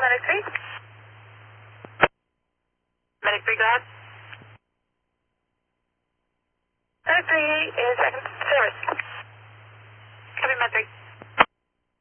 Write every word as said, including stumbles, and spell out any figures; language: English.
Medic three. Medic three, go ahead. Medic three is second.